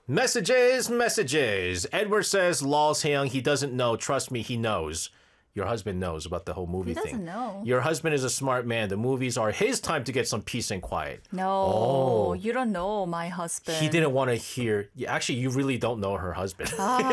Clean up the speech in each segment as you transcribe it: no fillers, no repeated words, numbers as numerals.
Messages, messages. Edward says, lol, Seyoung, he doesn't know. Trust me, he knows. Your husband knows about the whole movie thing. He doesn't know. Your husband is a smart man. The movies are his time to get some peace and quiet. No, you don't know my husband. He didn't want to hear. Actually, you really don't know her husband.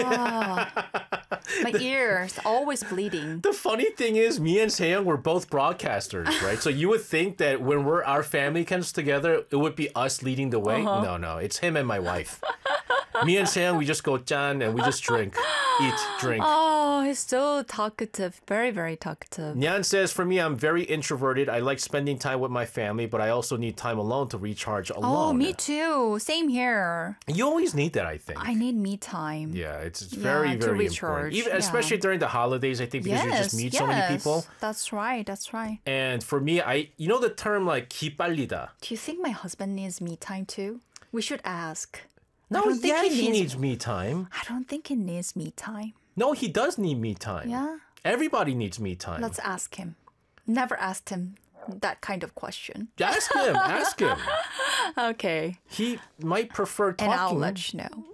My ears always bleeding. The funny thing is, me and Seyoung were both broadcasters, right? So you would think that when our family comes together, it would be us leading the way. No, it's him and my wife. Me and Seyoung, we just go 짠 and we just drink, eat, drink. Oh, he's so talkative. Very, very talkative. Nyan says, for me, I'm very introverted. I like spending time with my family, but I also need time alone to recharge alone. Oh, me too. Same here. You always need that, I think. I need me time. Yeah, it's very, very important. Especially during the holidays, I think, because you just meet so many people. That's right. And for me, you know the term like 기빨리다. Do you think my husband needs me time too? We should ask. No, yeah, he needs me time. I don't think he needs me time. No, he does need me time. Yeah? Everybody needs me time. Let's ask him. Never asked him that kind of question. Ask him. Okay. He might prefer talking. And I'll let you know.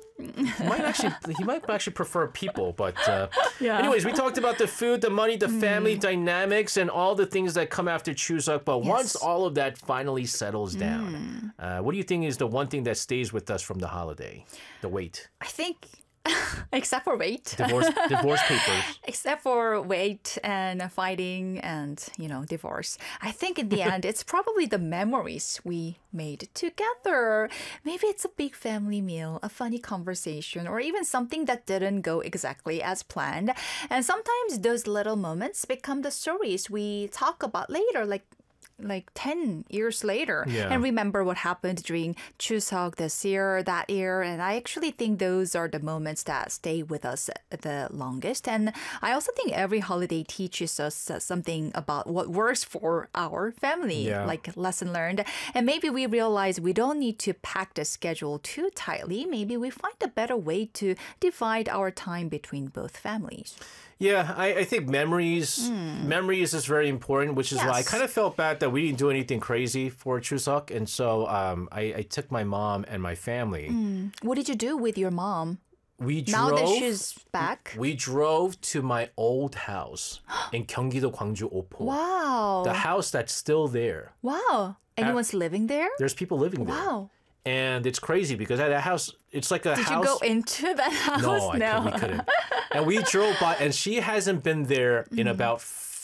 He might actually prefer people, but anyways, we talked about the food, the money, the family dynamics, and all the things that come after Chuseok. But once all of that finally settles down, what do you think is the one thing that stays with us from the holiday? The weight. I think, except for weight. Divorce papers. Except for weight and fighting and, divorce. I think in the end, it's probably the memories we made together. Maybe it's a big family meal, a funny conversation, or even something that didn't go exactly as planned. And sometimes those little moments become the stories we talk about later, like 10 years later and remember what happened during Chuseok this year, that year. And I actually think those are the moments that stay with us the longest. And I also think every holiday teaches us something about what works for our family, like lesson learned. And maybe we realize we don't need to pack the schedule too tightly. Maybe we find a better way to divide our time between both families. Yeah, I think memories is very important, which is why I kind of felt bad that we didn't do anything crazy for Chuseok. And so I took my mom and my family. What did you do with your mom? Now that she's back? We drove to my old house in Gyeonggi-do, Gwangju, Opo. Wow. The house that's still there. Wow. Anyone's living there? There's people living there. Wow. And it's crazy because at that house, it's like a house. Did you go into that house? No, we couldn't. And we drove by, and she hasn't been there in about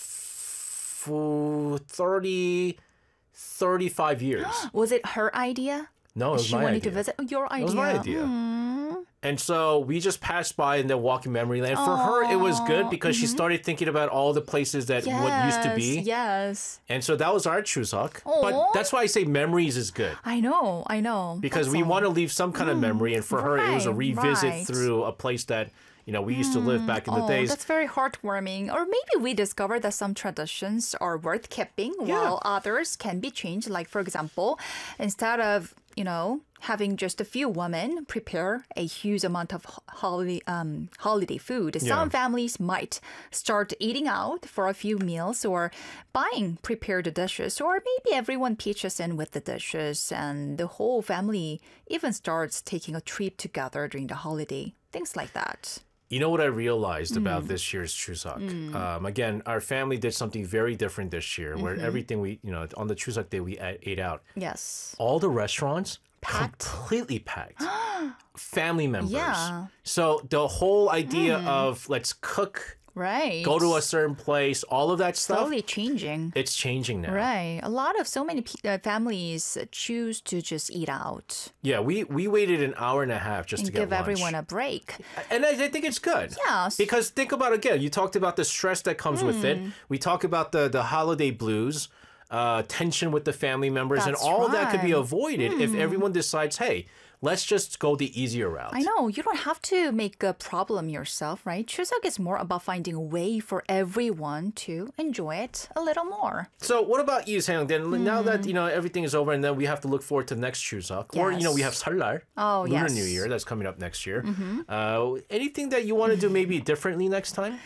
35 years. Was it her idea? No, it was my idea. She wanted to visit? Your idea. It was my idea. And so we just passed by and then walking memory lane. For her, it was good because she started thinking about all the places that what used to be. Yes. And so that was our Chuseok. But that's why I say memories is good. I know. Because we want to leave some kind of memory. And for her, it was a revisit through a place that, we used to live back in the days. That's very heartwarming. Or maybe we discovered that some traditions are worth keeping while others can be changed. Like, for example, instead of, having just a few women prepare a huge amount of holiday food. Some families might start eating out for a few meals or buying prepared dishes, or maybe everyone pitches in with the dishes and the whole family even starts taking a trip together during the holiday. Things like that. You know what I realized about this year's Chuseok? Again, our family did something very different this year, where everything on the Chuseok day we ate out. Yes. All the restaurants completely packed. Family members. Yeah. So the whole idea of let's cook. Right. Go to a certain place, all of that stuff. Slowly changing. It's changing now. Right. So many families choose to just eat out. Yeah, we waited an hour and a half just to get lunch. Give everyone a break. And I think it's good. Yeah. Because think about it again. You talked about the stress that comes with it. We talk about the holiday blues, tension with the family members, and all that could be avoided if everyone decides, hey, let's just go the easier route. I know. You don't have to make a problem yourself, right? Chuseok is more about finding a way for everyone to enjoy it a little more. So what about you, Seyoung? Then now that, everything is over and then we have to look forward to next Chuseok. Or, we have Seollal, Lunar New Year, that's coming up next year. Anything that you want to do maybe differently next time?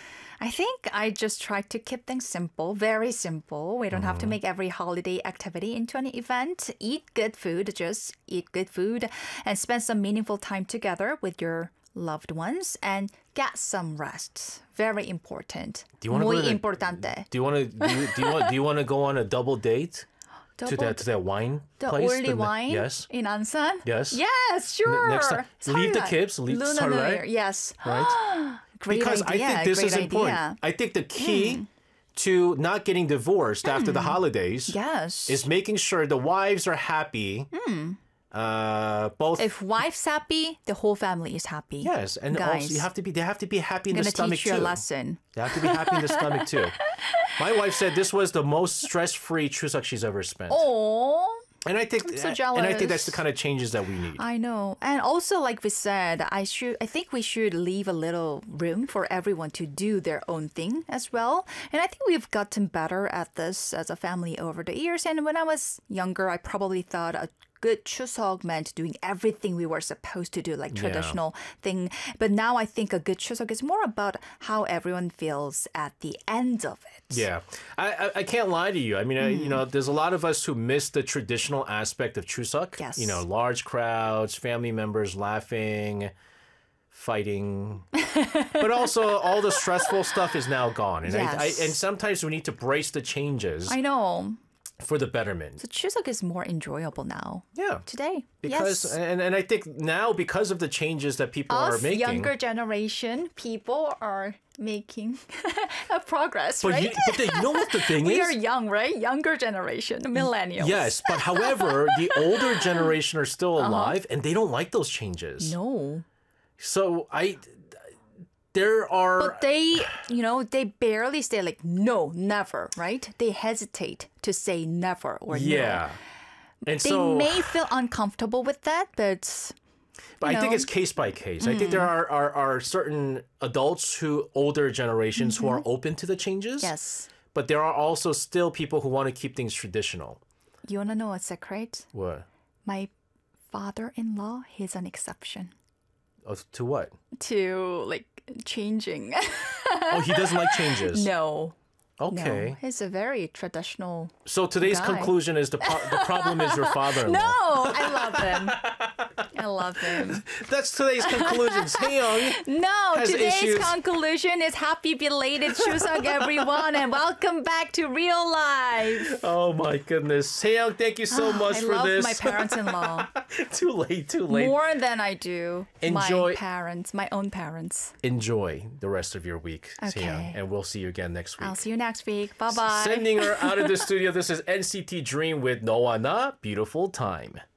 I think I just try to keep things simple, very simple. We don't have to make every holiday activity into an event. Eat good food, just eat good food, and spend some meaningful time together with your loved ones and get some rest. Very important. Muy importante. Do you want to go on a double date? To that wine place? The early wine yes. in Ansan? Yes. Yes, sure. Next time, leave the kids, leave the Lunar New Year, yes. Right? Great because idea. I think this is great important. idea. I think the key to not getting divorced after the holidays Yes. is making sure the wives are happy. Both. If wife's happy, the whole family is happy. Yes, and Guys, also they have to be happy in the stomach teach you too. a lesson. They have to be happy in the stomach too. My wife said this was the most stress-free Chuseok she's ever spent. Oh. And I think I'm so jealous. And I think that's the kind of changes that we need. I know. And also, like we said, I think we should leave a little room for everyone to do their own thing as well. And I think we've gotten better at this as a family over the years. And when I was younger, I probably thought a good Chuseok meant doing everything we were supposed to do, like traditional thing. But now I think a good Chuseok is more about how everyone feels at the end of it. Yeah. I can't lie to you. I mean, you know, there's a lot of us who miss the traditional aspect of Chuseok. Yes. You know, large crowds, family members laughing, fighting. But also all the stressful stuff is now gone. And, Yes. and sometimes we need to brace the changes I know. for the betterment. So Chuseok is more enjoyable now. Yeah. Today. Because yes. and I think now because of the changes that people are Us making. younger generation people are making a progress, But right? you know what the thing We is? are young, right? Younger generation, millennials. Yes, but however, the older generation are still alive and they don't like those changes. No. So there are. But they, they barely say like no, never, right? They hesitate to say never or no. Yeah. And They so. may feel uncomfortable with that, but I think it's case by case. I think there are certain adults older generations who are open to the changes. yes. But there are also still people who want to keep things traditional. You want to know a secret? What? My father-in-law, he's an exception To what? to like changing. Oh, he doesn't like changes. No. Okay. No, he's a very traditional. So today's guy. conclusion is the problem is your father-in-law. No, I love him. I love him. That's today's conclusion. Seong. No, Has today's issues. conclusion is happy belated Chuseok, everyone, and welcome back to real life. Oh my goodness. Seong, thank you so much for I love this. my parents-in-law Too late. more than I do Enjoy- my own parents. Enjoy the rest of your week, Okay. Seong, and we'll see you again next week. I'll see you next week. Bye-bye. Sending her out of the studio, this is NCT Dream with Noah Na, Beautiful Time.